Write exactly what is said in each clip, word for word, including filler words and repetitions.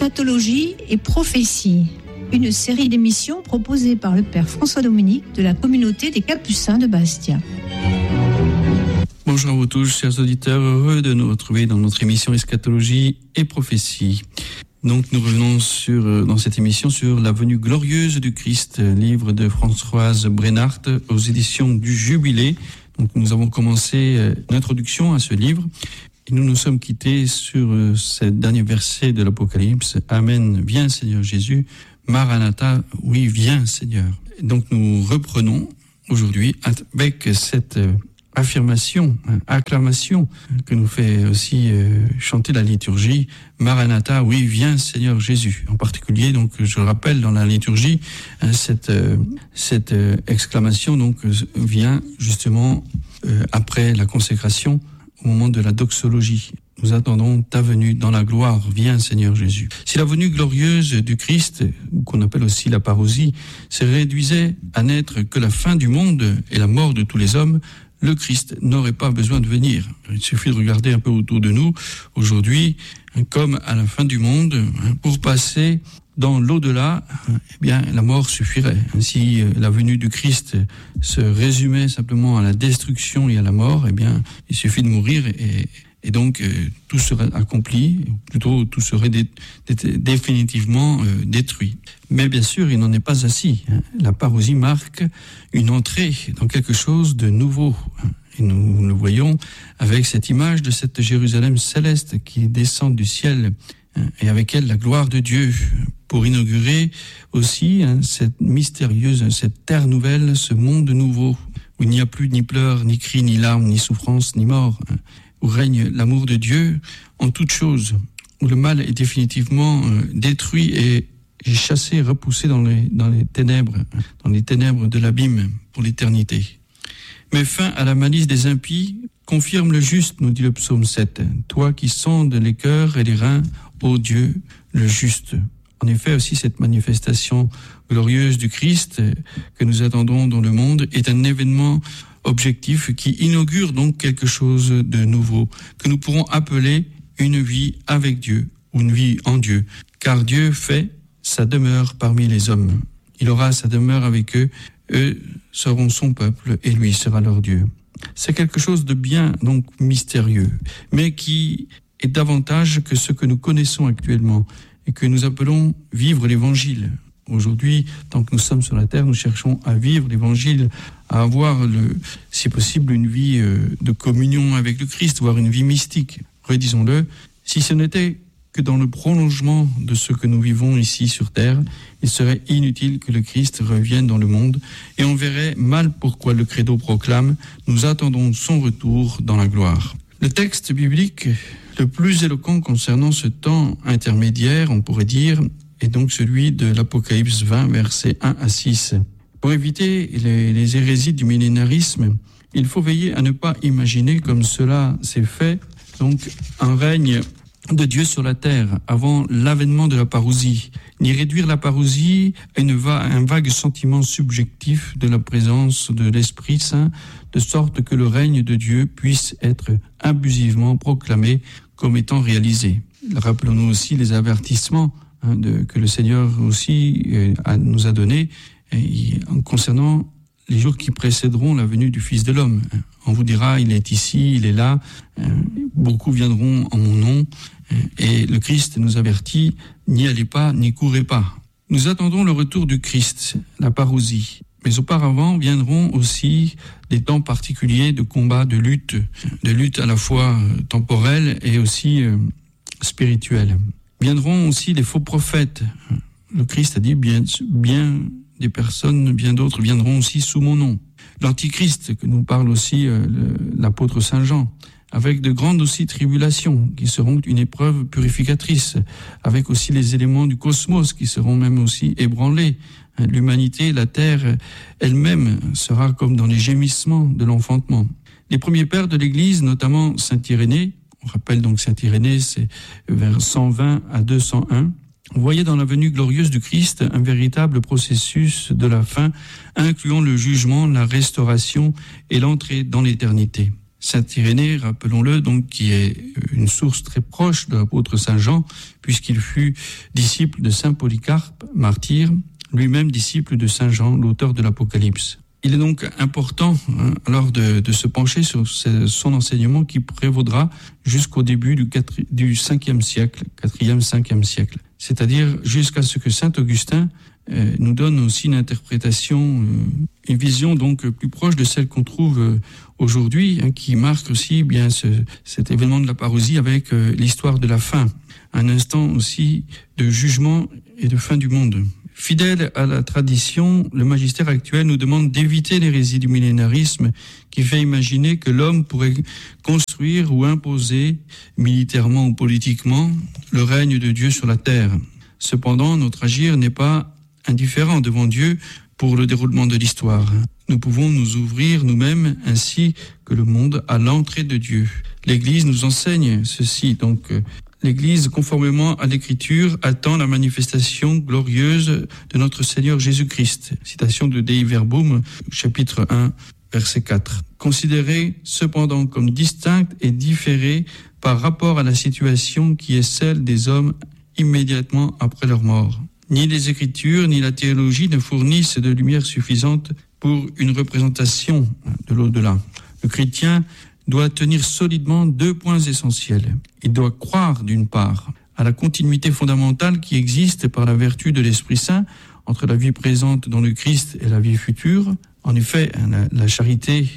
Eschatologie et prophétie, une série d'émissions proposée par le Père François Dominique de la communauté des Capucins de Bastia. Bonjour à vous tous, chers auditeurs, heureux de nous retrouver dans notre émission Eschatologie et prophétie. Donc nous revenons sur, dans cette émission sur la venue glorieuse du Christ, livre de Françoise Brenhardt aux éditions du Jubilé. Donc nous avons commencé une introduction à ce livre et nous nous sommes quittés sur ce dernier verset de l'Apocalypse. Amen, viens Seigneur Jésus, Maranatha, oui viens Seigneur. Donc nous reprenons aujourd'hui avec cette affirmation, acclamation que nous fait aussi euh, chanter la liturgie, Maranatha, oui, viens Seigneur Jésus. En particulier, donc, je le rappelle dans la liturgie, hein, cette euh, cette euh, exclamation donc vient justement euh, après la consécration, au moment de la doxologie. Nous attendons ta venue dans la gloire, viens Seigneur Jésus. Si la venue glorieuse du Christ, qu'on appelle aussi la parousie, se réduisait à n'être que la fin du monde et la mort de tous les hommes, le Christ n'aurait pas besoin de venir. Il suffit de regarder un peu autour de nous aujourd'hui, comme à la fin du monde, pour passer dans l'au-delà, eh bien, la mort suffirait. Si la venue du Christ se résumait simplement à la destruction et à la mort, eh bien, il suffit de mourir et, et donc euh, tout serait accompli, ou plutôt tout serait dé, dé, définitivement euh, détruit. Mais bien sûr, il n'en est pas ainsi. La parousie marque une entrée dans quelque chose de nouveau. Et nous le voyons avec cette image de cette Jérusalem céleste qui descend du ciel et avec elle la gloire de Dieu pour inaugurer aussi hein, cette mystérieuse, cette terre nouvelle, ce monde nouveau où il n'y a plus ni pleurs, ni cris, ni larmes, ni souffrances, ni mort, où règne l'amour de Dieu en toutes choses, où le mal est définitivement euh, détruit et est chassé, repoussé dans les, dans les ténèbres, dans les ténèbres de l'abîme pour l'éternité. Mais fin à la malice des impies, confirme le juste, nous dit le psaume sept. Toi qui sondes les cœurs et les reins, ô Dieu, le juste. En effet, aussi cette manifestation glorieuse du Christ que nous attendons dans le monde est un événement objectif qui inaugure donc quelque chose de nouveau, que nous pourrons appeler une vie avec Dieu, ou une vie en Dieu. Car Dieu fait sa demeure parmi les hommes. Il aura sa demeure avec eux, eux seront son peuple et lui sera leur Dieu. C'est quelque chose de bien donc mystérieux, mais qui est davantage que ce que nous connaissons actuellement et que nous appelons vivre l'évangile. Aujourd'hui, tant que nous sommes sur la terre, nous cherchons à vivre l'évangile, à avoir, le, si possible, une vie de communion avec le Christ, voire une vie mystique. Redisons-le, si ce n'était que dans le prolongement de ce que nous vivons ici sur terre, il serait inutile que le Christ revienne dans le monde et on verrait mal pourquoi le credo proclame « Nous attendons son retour dans la gloire ». Le texte biblique le plus éloquent concernant ce temps intermédiaire, on pourrait dire, est donc celui de l'Apocalypse vingt, versets un à six. Pour éviter les, les hérésies du millénarisme, il faut veiller à ne pas imaginer comme cela s'est fait, donc un règne de Dieu sur la terre avant l'avènement de la parousie, ni réduire la parousie à une va- un vague sentiment subjectif de la présence de l'Esprit Saint, de sorte que le règne de Dieu puisse être abusivement proclamé comme étant réalisé. Rappelons-nous aussi les avertissements hein, de, que le Seigneur aussi euh, a, nous a donnés et, concernant les jours qui précéderont la venue du Fils de l'homme. On vous dira, il est ici, il est là, euh, beaucoup viendront en mon nom, euh, et le Christ nous avertit, n'y allez pas, n'y courez pas. Nous attendons le retour du Christ, la parousie, mais auparavant viendront aussi des temps particuliers de combat, de lutte, de lutte à la fois temporelle et aussi euh, spirituelle. Viendront aussi les faux prophètes. Le Christ a dit, bien, bien des personnes, bien d'autres viendront aussi sous mon nom. L'Antichrist, que nous parle aussi euh, le, l'apôtre Saint Jean, avec de grandes aussi tribulations qui seront une épreuve purificatrice, avec aussi les éléments du cosmos qui seront même aussi ébranlés. L'humanité, la terre elle-même sera comme dans les gémissements de l'enfantement. Les premiers pères de l'Église, notamment Saint Irénée, on rappelle donc Saint Irénée, c'est vers cent vingt à deux cent un, voyait dans la venue glorieuse du Christ un véritable processus de la fin, incluant le jugement, la restauration et l'entrée dans l'éternité. Saint Irénée, rappelons-le, donc, qui est une source très proche de l'apôtre Saint Jean, puisqu'il fut disciple de Saint Polycarpe, martyr, lui-même disciple de Saint Jean, l'auteur de l'Apocalypse. Il est donc important hein, alors de, de se pencher sur ce, son enseignement qui prévaudra jusqu'au début du, quatre, du cinquième siècle, quatrième, cinquième siècle. C'est-à-dire jusqu'à ce que Saint Augustin euh, nous donne aussi une interprétation, euh, une vision donc plus proche de celle qu'on trouve euh, aujourd'hui, hein, qui marque aussi bien ce, cet événement de la parousie avec euh, l'histoire de la fin, un instant aussi de jugement et de fin du monde. Fidèle à la tradition, le magistère actuel nous demande d'éviter l'hérésie du millénarisme qui fait imaginer que l'homme pourrait construire ou imposer, militairement ou politiquement, le règne de Dieu sur la terre. Cependant, notre agir n'est pas indifférent devant Dieu pour le déroulement de l'histoire. Nous pouvons nous ouvrir nous-mêmes ainsi que le monde à l'entrée de Dieu. L'Église nous enseigne ceci, donc... L'Église, conformément à l'Écriture, attend la manifestation glorieuse de notre Seigneur Jésus-Christ. Citation de Dei Verbum, chapitre un, verset quatre. Considérée cependant comme distincte et différée par rapport à la situation qui est celle des hommes immédiatement après leur mort. Ni les Écritures ni la théologie ne fournissent de lumière suffisante pour une représentation de l'au-delà. Le chrétien doit tenir solidement deux points essentiels. Il doit croire, d'une part, à la continuité fondamentale qui existe par la vertu de l'Esprit Saint entre la vie présente dans le Christ et la vie future. En effet, la, la charité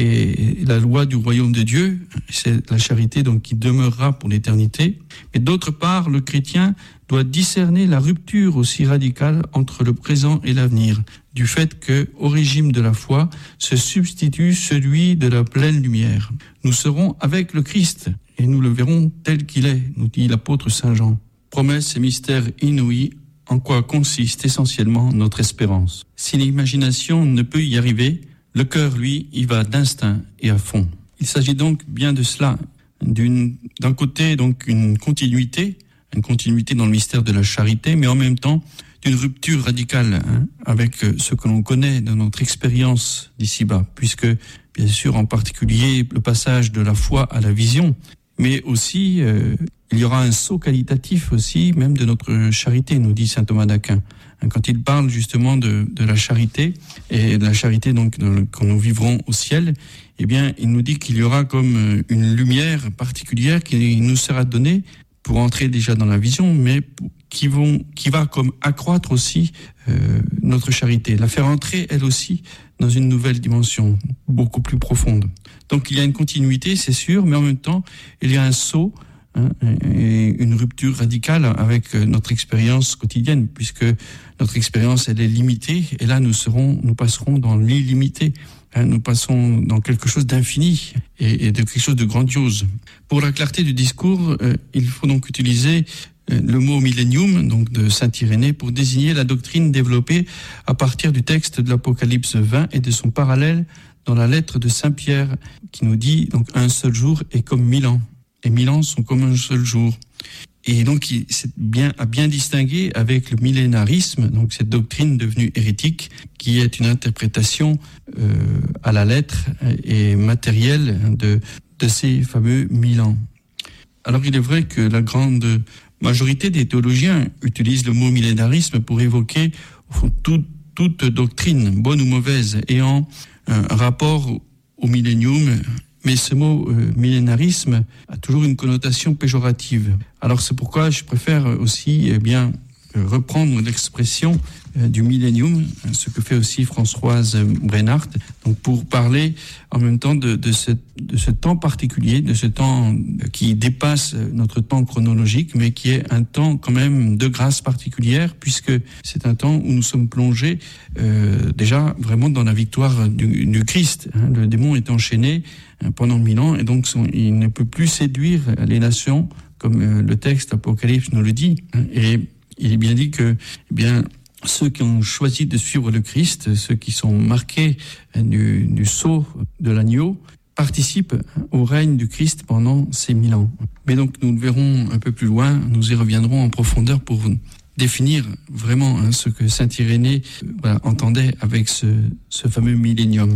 est la loi du royaume de Dieu. C'est la charité donc qui demeurera pour l'éternité. Mais d'autre part, le chrétien doit discerner la rupture aussi radicale entre le présent et l'avenir, du fait que, au régime de la foi, se substitue celui de la pleine lumière. Nous serons avec le Christ, et nous le verrons tel qu'il est, nous dit l'apôtre Saint Jean. Promesse et mystère inouïs, en quoi consiste essentiellement notre espérance. Si l'imagination ne peut y arriver, le cœur, lui, y va d'instinct et à fond. Il s'agit donc bien de cela, d'une, d'un côté, donc, une continuité, une continuité dans le mystère de la charité, mais en même temps, d'une rupture radicale hein, avec ce que l'on connaît dans notre expérience d'ici-bas, puisque, bien sûr, en particulier, le passage de la foi à la vision, mais aussi, euh, il y aura un saut qualitatif aussi, même de notre charité, nous dit saint Thomas d'Aquin. Quand il parle justement de, de la charité, et de la charité donc quand nous vivrons au ciel, eh bien, il nous dit qu'il y aura comme une lumière particulière qui nous sera donnée pour entrer déjà dans la vision, mais qui vont, qui va comme accroître aussi euh, notre charité, la faire entrer elle aussi dans une nouvelle dimension, beaucoup plus profonde. Donc il y a une continuité, c'est sûr, mais en même temps, il y a un saut, hein, et une rupture radicale avec notre expérience quotidienne, puisque notre expérience elle est limitée, et là nous serons, nous passerons dans l'illimité. Nous passons dans quelque chose d'infini et, et de quelque chose de grandiose. Pour la clarté du discours, euh, il faut donc utiliser euh, le mot millénium, donc de saint Irénée, pour désigner la doctrine développée à partir du texte de l'Apocalypse vingt et de son parallèle dans la lettre de saint Pierre, qui nous dit donc un seul jour est comme mille ans, et mille ans sont comme un seul jour. Et donc, c'est bien à bien distinguer avec le millénarisme, donc cette doctrine devenue hérétique, qui est une interprétation euh, à la lettre et matérielle de, de ces fameux mille ans. Alors, il est vrai que la grande majorité des théologiens utilisent le mot millénarisme pour évoquer au fond, tout, toute doctrine, bonne ou mauvaise, ayant un rapport au millénium. Mais ce mot euh, millénarisme a toujours une connotation péjorative. Alors c'est pourquoi je préfère aussi eh bien euh, reprendre l'expression euh, du millénium, ce que fait aussi Françoise Brennart, donc pour parler en même temps de, de, ce, de ce temps particulier, de ce temps qui dépasse notre temps chronologique, mais qui est un temps quand même de grâce particulière, puisque c'est un temps où nous sommes plongés euh, déjà vraiment dans la victoire du, du Christ. Hein. Le démon est enchaîné pendant mille ans, et donc son, il ne peut plus séduire les nations, comme euh, le texte Apocalypse nous le dit. Et il est bien dit que eh bien, ceux qui ont choisi de suivre le Christ, ceux qui sont marqués du, du sceau de l'agneau, participent au règne du Christ pendant ces mille ans. Mais donc nous le verrons un peu plus loin, nous y reviendrons en profondeur pour définir vraiment hein, ce que saint Irénée euh, voilà, entendait avec ce, ce fameux millénium.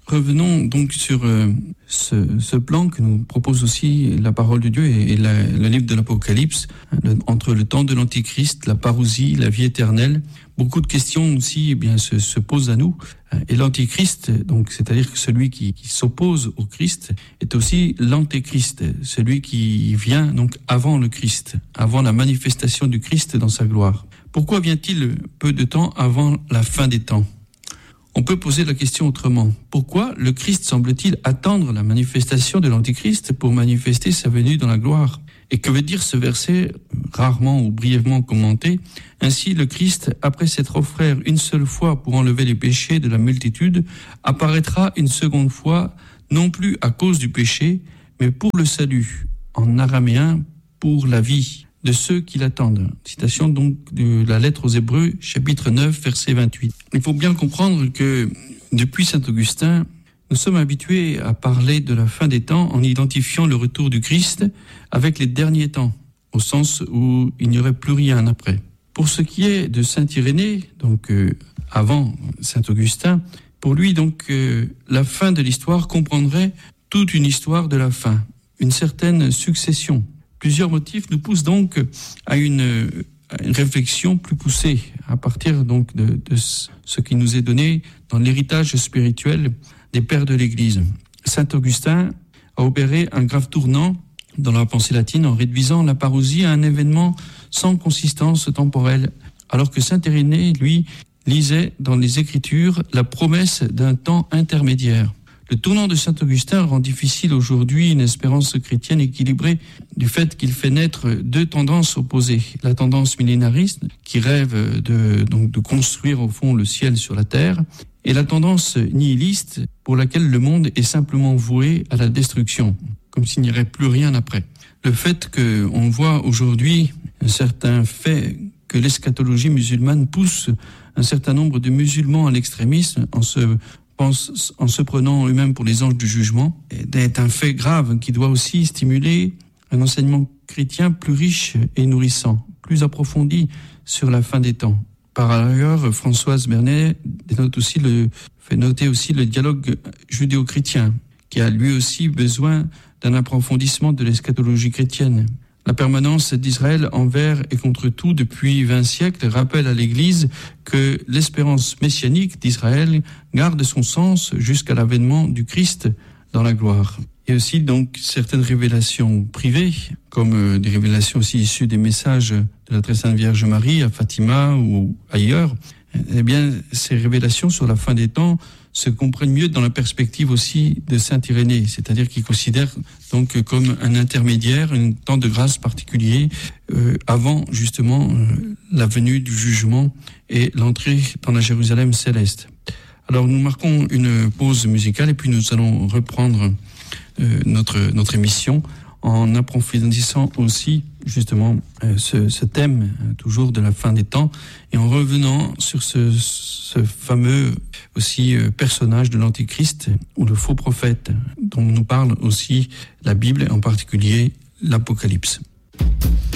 Revenons donc sur euh, ce, ce plan que nous propose aussi la parole de Dieu et, et la, le livre de l'Apocalypse, hein, le, entre le temps de l'Antichrist, la parousie, la vie éternelle. Beaucoup de questions aussi eh bien, se, se posent à nous. Et l'Antichrist, donc, c'est-à-dire que celui qui, qui s'oppose au Christ, est aussi l'Antéchrist, celui qui vient donc avant le Christ, avant la manifestation du Christ dans sa gloire. Pourquoi vient-il peu de temps avant la fin des temps ? On peut poser la question autrement. Pourquoi le Christ semble-t-il attendre la manifestation de l'Antichrist pour manifester sa venue dans la gloire ? Et que veut dire ce verset, rarement ou brièvement commenté ? Ainsi, le Christ, après s'être offert une seule fois pour enlever les péchés de la multitude, apparaîtra une seconde fois, non plus à cause du péché, mais pour le salut, en araméen, pour la vie de ceux qui l'attendent. Citation donc de la lettre aux Hébreux, chapitre neuf, verset vingt-huit. Il faut bien comprendre que depuis saint Augustin, nous sommes habitués à parler de la fin des temps en identifiant le retour du Christ avec les derniers temps, au sens où il n'y aurait plus rien après. Pour ce qui est de saint Irénée, donc euh, avant saint Augustin, pour lui donc euh, la fin de l'histoire comprendrait toute une histoire de la fin, une certaine succession. Plusieurs motifs nous poussent donc à une, à une réflexion plus poussée à partir donc de, de ce qui nous est donné dans l'héritage spirituel des pères de l'Église. Saint Augustin a opéré un grave tournant dans la pensée latine en réduisant la parousie à un événement sans consistance temporelle, alors que saint Irénée, lui, lisait dans les Écritures la promesse d'un temps intermédiaire. Le tournant de saint Augustin rend difficile aujourd'hui une espérance chrétienne équilibrée du fait qu'il fait naître deux tendances opposées. La tendance millénariste, qui rêve de, donc, de construire au fond le ciel sur la terre, et la tendance nihiliste, pour laquelle le monde est simplement voué à la destruction, comme s'il n'y aurait plus rien après. Le fait qu'on voit aujourd'hui un certain fait que l'eschatologie musulmane pousse un certain nombre de musulmans à l'extrémisme en se pense, en se prenant eux-mêmes pour les anges du jugement, est un fait grave qui doit aussi stimuler un enseignement chrétien plus riche et nourrissant, plus approfondi sur la fin des temps. Par ailleurs, Françoise Bernet dénote aussi le, fait noter aussi le dialogue judéo-chrétien, qui a lui aussi besoin d'un approfondissement de l'eschatologie chrétienne. La permanence d'Israël envers et contre tout depuis vingt siècles rappelle à l'Église que l'espérance messianique d'Israël garde son sens jusqu'à l'avènement du Christ dans la gloire. Et aussi donc certaines révélations privées, comme des révélations aussi issues des messages de la Très Sainte Vierge Marie à Fatima ou ailleurs, eh bien ces révélations sur la fin des temps se comprennent mieux dans la perspective aussi de saint Irénée, c'est-à-dire qu'il considère donc comme un intermédiaire, un temps de grâce particulier euh, avant justement euh, la venue du jugement et l'entrée dans la Jérusalem céleste. Alors nous marquons une pause musicale et puis nous allons reprendre euh, notre notre émission en approfondissant aussi justement euh, ce, ce thème euh, toujours de la fin des temps et en revenant sur ce, ce fameux aussi euh, personnage de l'Antichrist ou le faux prophète dont nous parle aussi la Bible, en particulier l'Apocalypse.